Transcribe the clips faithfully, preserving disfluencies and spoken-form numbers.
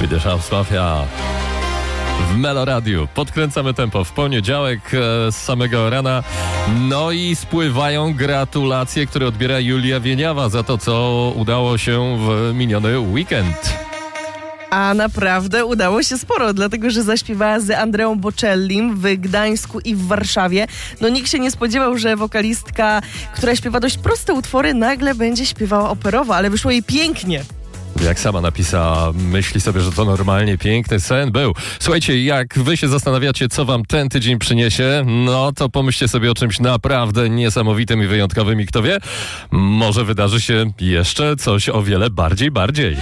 Swedish House Mafia w Meloradiu. Podkręcamy tempo w poniedziałek e, z samego rana. No i spływają gratulacje, które odbiera Julia Wieniawa za to, co udało się w miniony weekend. A naprawdę udało się sporo, dlatego że zaśpiewała z Andreą Bocellim w Gdańsku i w Warszawie. No nikt się nie spodziewał, że wokalistka, która śpiewa dość proste utwory, nagle będzie śpiewała operowo, ale wyszło jej pięknie. Jak sama napisała, myśli sobie, że to normalnie piękny sen był. Słuchajcie, jak wy się zastanawiacie, co wam ten tydzień przyniesie, no to pomyślcie sobie o czymś naprawdę niesamowitym i wyjątkowym i kto wie, może wydarzy się jeszcze coś o wiele bardziej, bardziej.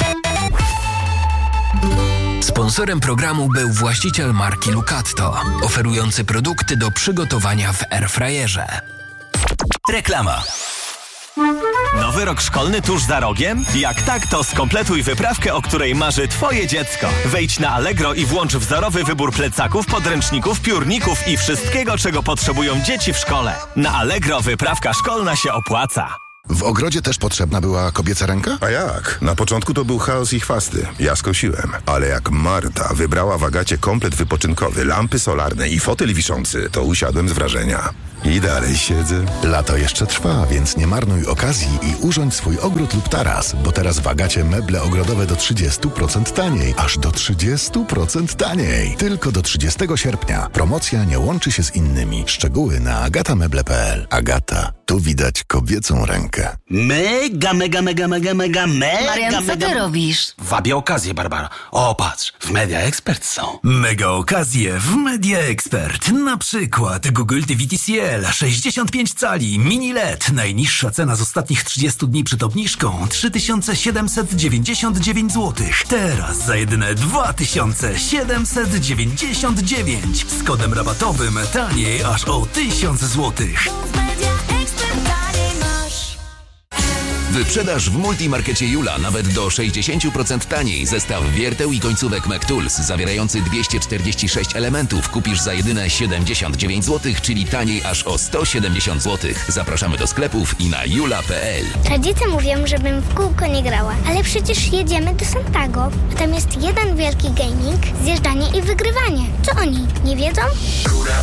Sponsorem programu był właściciel marki Lucatto, oferujący produkty do przygotowania w airfryerze. Reklama. Nowy rok szkolny tuż za rogiem? Jak tak, to skompletuj wyprawkę, o której marzy twoje dziecko. Wejdź na Allegro i włącz wzorowy wybór plecaków, podręczników, piórników i wszystkiego, czego potrzebują dzieci w szkole. Na Allegro wyprawka szkolna się opłaca. W ogrodzie też potrzebna była kobieca ręka? A jak? Na początku to był chaos i chwasty. Ja skosiłem. Ale jak Marta wybrała w Agacie komplet wypoczynkowy, lampy solarne i fotel wiszący, to usiadłem z wrażenia. I dalej siedzę. Lato jeszcze trwa, więc nie marnuj okazji i urządź swój ogród lub taras, bo teraz w Agacie meble ogrodowe do trzydzieści procent taniej. Aż do trzydzieści procent taniej. Tylko do trzydziestego sierpnia. Promocja nie łączy się z innymi. Szczegóły na agatameble kropka pe el. Agata. Tu widać kobiecą rękę. Mega, mega, mega, mega, mega, mega, Marian, co mega... ty robisz? Wabię okazję, Barbara. O, patrz, w Media Expert są. Mega okazje w Media Expert. Na przykład Google T V T C L sześćdziesiąt pięć cali, mini L E D. Najniższa cena z ostatnich trzydziestu dni przed obniżką trzy tysiące siedemset dziewięćdziesiąt dziewięć złotych. Teraz za jedyne dwa tysiące siedemset dziewięćdziesiąt dziewięć. Z kodem rabatowym taniej aż o tysiąc złotych. Wyprzedaż w Multimarkecie Jula nawet do sześćdziesiąt procent taniej. Zestaw wierteł i końcówek McTools zawierający dwieście czterdzieści sześć elementów kupisz za jedyne siedemdziesiąt dziewięć złotych, czyli taniej aż o sto siedemdziesiąt złotych. Zapraszamy do sklepów i na jula kropka pe el. Rodzice mówią, żebym w kółko nie grała, ale przecież jedziemy do Santago, a tam jest jeden wielki gaming, zjeżdżanie i wygrywanie. Co oni nie wiedzą?